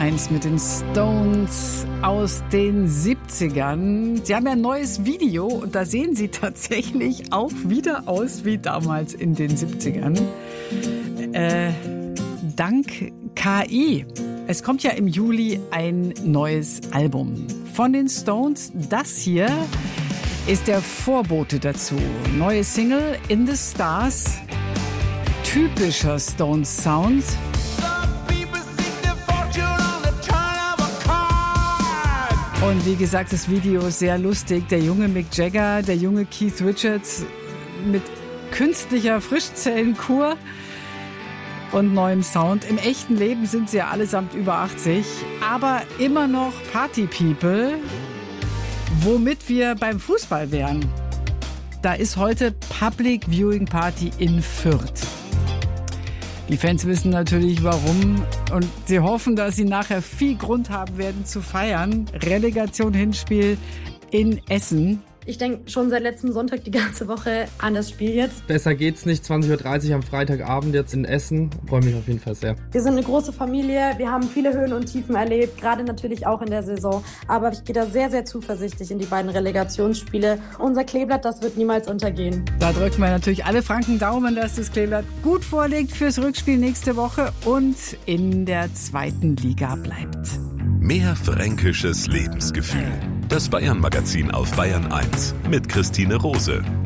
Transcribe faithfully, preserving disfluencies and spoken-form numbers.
eins mit den Stones aus den siebzigern. Sie haben ja ein neues Video und da sehen sie tatsächlich auch wieder aus wie damals in den siebzigern. Äh, dank K I. Es kommt ja im Juli ein neues Album von den Stones. Das hier ist der Vorbote dazu. Neue Single In the Stars. Typischer Stones Sound. Und wie gesagt, das Video ist sehr lustig. Der junge Mick Jagger, der junge Keith Richards mit künstlicher Frischzellenkur und neuem Sound. Im echten Leben sind sie ja allesamt über achtzig, aber immer noch Party-People, womit wir beim Fußball wären. Da ist heute Public Viewing Party in Fürth. Die Fans wissen natürlich warum und sie hoffen, dass sie nachher viel Grund haben werden zu feiern. Relegation Hinspiel in Essen. Ich denke schon seit letztem Sonntag die ganze Woche an das Spiel jetzt. Besser geht's nicht, zwanzig Uhr dreißig am Freitagabend jetzt in Essen. Freue mich auf jeden Fall sehr. Wir sind eine große Familie, wir haben viele Höhen und Tiefen erlebt, gerade natürlich auch in der Saison. Aber ich gehe da sehr, sehr zuversichtlich in die beiden Relegationsspiele. Unser Kleeblatt, das wird niemals untergehen. Da drücken wir natürlich alle Franken Daumen, dass das Kleeblatt gut vorliegt fürs Rückspiel nächste Woche und in der zweiten Liga bleibt. Mehr fränkisches Lebensgefühl. Das Bayern-Magazin auf Bayern eins mit Christine Rose.